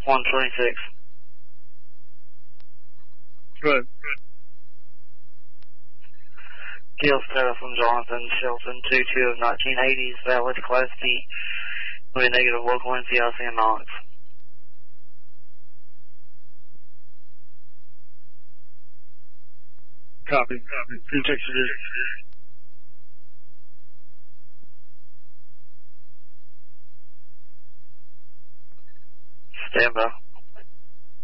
126. Good. Gil Stella from Jonathan Shelton, 22 of 1980s, valid Class B, with a negative local NCIC and Knox. Copy. Can you text your Stand by.